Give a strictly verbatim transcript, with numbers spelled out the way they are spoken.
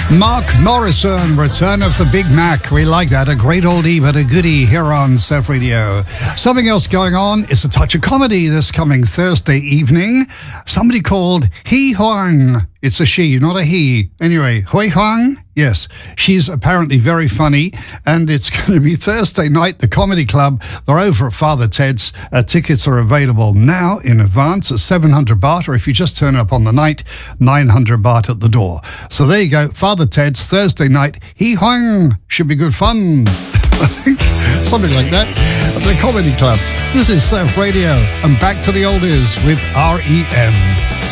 Mark Morrison, Return of the Big Mac. We like that. A great oldie but a goodie here on Surf Radio. Something else going on. It's a touch of comedy this coming Thursday evening. Somebody called He Huang. It's a she, not a he. Anyway, Hui Huang, yes, she's apparently very funny, and it's going to be Thursday night, the Comedy Club. They're over at Father Ted's. Uh, tickets are available now in advance at seven hundred baht, or if you just turn up on the night, nine hundred baht at the door. So there you go, Father Ted's, Thursday night. He Huang, should be good fun. I think something like that at the Comedy Club. This is Surf Radio, and back to the oldies with R E M.